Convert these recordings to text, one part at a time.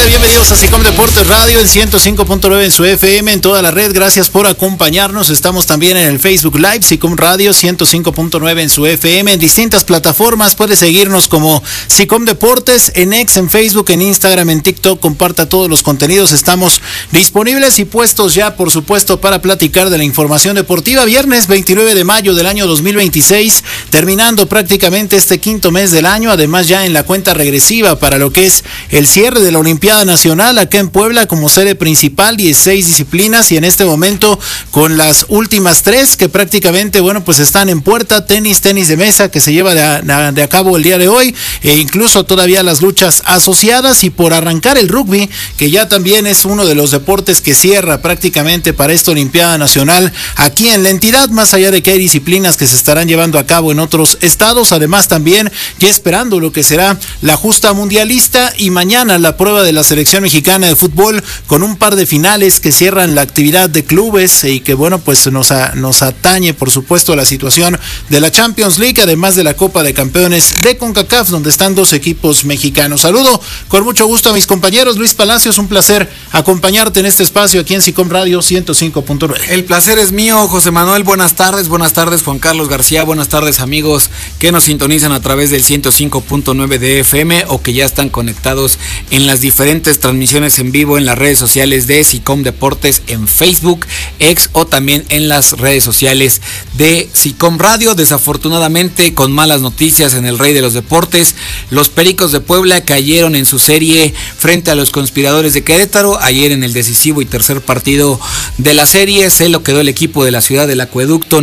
bienvenidos a SICOM Deportes Radio en 105.9 en su FM, en toda la red. Gracias por acompañarnos. Estamos también en el Facebook Live, SICOM Radio 105.9 en su FM, en distintas plataformas. Puede seguirnos como SICOM Deportes, en X, en Facebook, en Instagram, en TikTok. Comparta todos los contenidos. Estamos disponibles y puestos ya, por supuesto, para platicar de la información deportiva. Viernes 29 de mayo del año 2026, terminando prácticamente este quinto mes del año. Además, ya en la cuenta regresiva para lo que es el cierre de la Olimpiada Nacional acá en Puebla como sede principal, 16 disciplinas, y en este momento con las últimas 3 que prácticamente, bueno, pues están en puerta: tenis de mesa que se lleva de a cabo el día de hoy, e incluso todavía las luchas asociadas, y por arrancar el rugby, que ya también es uno de los deportes que cierra prácticamente para esta Olimpiada Nacional aquí en la entidad, más allá de que hay disciplinas que se estarán llevando a cabo en otros estados. Además, también ya esperando lo que será la justa mundialista, y mañana la prueba de la selección mexicana de fútbol con un par de finales que cierran la actividad de clubes, y que, bueno, pues nos atañe, por supuesto, la situación de la Champions League, además de la Copa de Campeones de CONCACAF, donde están 2 equipos mexicanos. Saludo con mucho gusto a mis compañeros. Luis Palacios, un placer acompañarte en este espacio aquí en SICOM Radio 105.9. El placer es mío, José Manuel. Buenas tardes, Juan Carlos García. Buenas tardes, amigos que nos sintonizan a través del 105.9 de FM o que ya están conectados en las diferentes transmisiones en vivo en las redes sociales de SICOM Deportes, en Facebook, X, o también en las redes sociales de SICOM Radio. Desafortunadamente, con malas noticias en el Rey de los Deportes, los Pericos de Puebla cayeron en su serie frente a los Conspiradores de Querétaro. Ayer, en el decisivo y tercer partido de la serie, se lo quedó el equipo de la Ciudad del Acueducto,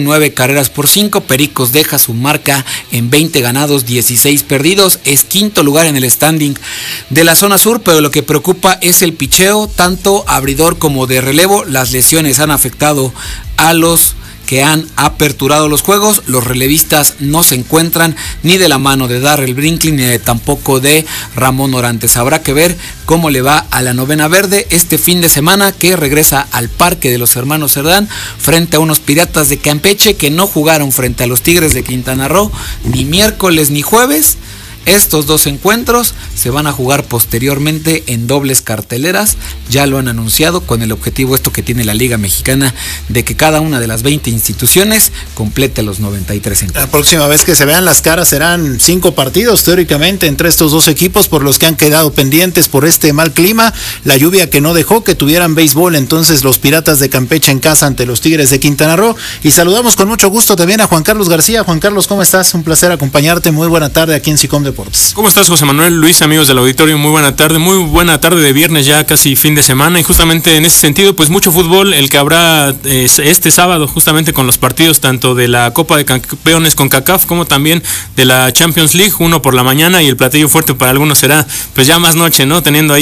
9-5. Pericos deja su marca en 20 ganados, 16 perdidos. Es quinto lugar en el standing de la zona sur, pero lo que preocupa es el picheo, tanto abridor como de relevo. Las lesiones han afectado a los que han aperturado los juegos. Los relevistas no se encuentran ni de la mano de Darrell Brinkley ni tampoco de Ramón Orantes. Habrá que ver cómo le va a la Novena Verde este fin de semana, que regresa al Parque de los Hermanos Cerdán frente a unos Piratas de Campeche que no jugaron frente a los Tigres de Quintana Roo ni miércoles ni jueves. Estos 2 encuentros se van a jugar posteriormente en dobles carteleras. Ya lo han anunciado, con el objetivo esto que tiene la Liga Mexicana, de que cada una de las 20 instituciones complete los 93 encuentros. La próxima vez que se vean las caras serán 5 partidos teóricamente entre estos 2 equipos, por los que han quedado pendientes por este mal clima, la lluvia que no dejó que tuvieran béisbol. Entonces, los Piratas de Campeche en casa ante los Tigres de Quintana Roo. Y saludamos con mucho gusto también a Juan Carlos García. Juan Carlos, ¿cómo estás? Un placer acompañarte. Muy buena tarde aquí en SICOM Deportes. ¿Cómo estás, José Manuel? Luis, amigos del auditorio, muy buena tarde de viernes, ya casi fin de semana, y justamente en ese sentido, pues mucho fútbol el que habrá este sábado, justamente con los partidos tanto de la Copa de Campeones CONCACAF como también de la Champions League, uno por la mañana, y el platillo fuerte para algunos será pues ya más noche, ¿no? Teniendo ahí